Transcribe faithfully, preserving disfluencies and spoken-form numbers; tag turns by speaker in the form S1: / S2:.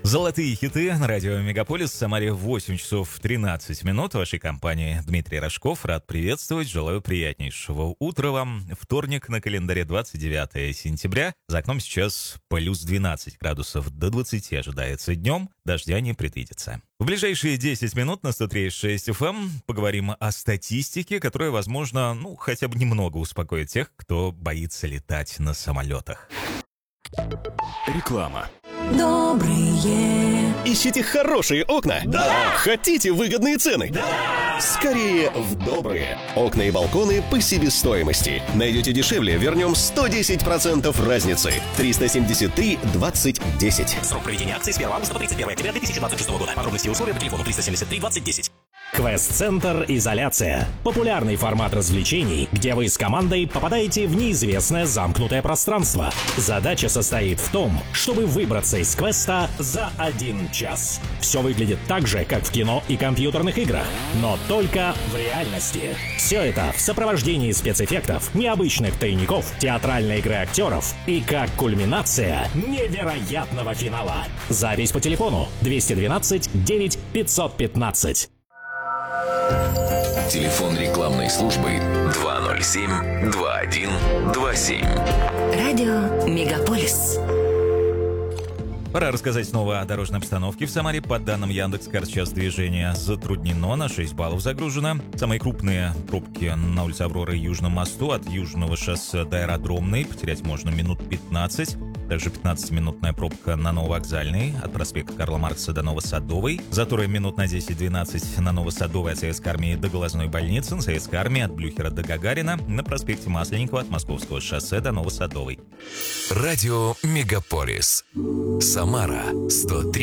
S1: Золотые хиты на радио Мегаполис. В Самаре восемь часов тринадцать минут. В вашей компании Дмитрий Рожков. Рад приветствовать. Желаю приятнейшего утра вам. Вторник, на календаре двадцать девятое сентября. За окном сейчас плюс двенадцать градусов, до двадцати ожидается днем. Дождя не предвидится. В ближайшие десять минут на сто три и шесть эф эм поговорим о статистике, которая, возможно, ну, хотя бы немного успокоит тех, кто боится летать на самолетах.
S2: Реклама.
S3: Добрые.
S2: Ищите хорошие окна?
S3: Да!
S2: Хотите выгодные цены?
S3: Да!
S2: Скорее в Добрые. Окна и балконы по себестоимости. Найдете дешевле, вернем сто десять процентов разницы. триста семьдесят три двадцать десять.
S4: Срок проведения акции с первого августа по тридцать первое октября две тысячи двадцать шестого года. Подробности и условия по телефону триста семьдесят три двадцать десять.
S5: Квест-центр «Изоляция». Популярный формат развлечений, где вы с командой попадаете в неизвестное замкнутое пространство. Задача состоит в том, чтобы выбраться из квеста за один час. Все выглядит так же, как в кино и компьютерных играх, но только в реальности. Все это в сопровождении спецэффектов, необычных тайников, театральной игры актеров и как кульминация невероятного финала. Запись по телефону двести двенадцать девять пятьсот пятнадцать.
S6: Телефон рекламной службы два ноль семь два один два семь.
S3: Радио Мегаполис.
S1: Пора рассказать снова о дорожной обстановке в Самаре. По данным Яндекс.Карт, сейчас движение затруднено, на шесть баллов загружено. Самые крупные пробки на улице Авроры и Южном мосту. От Южного шоссе до Аэродромной потерять можно минут пятнадцать. Также пятнадцатиминутная пробка на Нововокзальной, от проспекта Карла Маркса до Новосадовой. Заторы минут на десять-двенадцать на Новосадовой от Советской армии до Глазной больницы, на Советской армии от Блюхера до Гагарина, на проспекте Масленникова от Московского шоссе до Новосадовой.
S6: Радио Мегаполис. Самара сто три